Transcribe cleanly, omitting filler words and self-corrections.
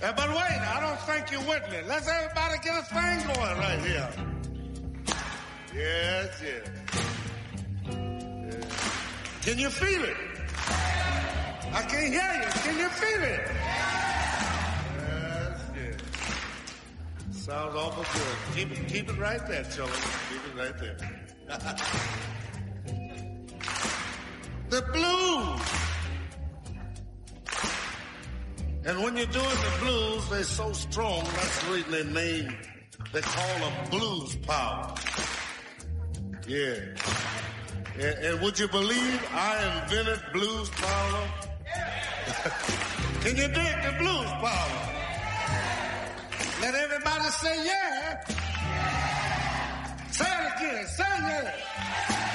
But wait, I don't think you're with me. Let's everybody get a thing going right here. Yes. Can you feel it? I can't hear you. Can you feel it? Yes. Sounds awful good. Keep it right there, children. Keep it right there. The blues. And when you're doing the blues, they're so strong. That's the reason they call them blues power. Yeah. And would you believe I invented blues power? Can you dig the blues power? Let everybody say yeah. Say it again. Say yeah.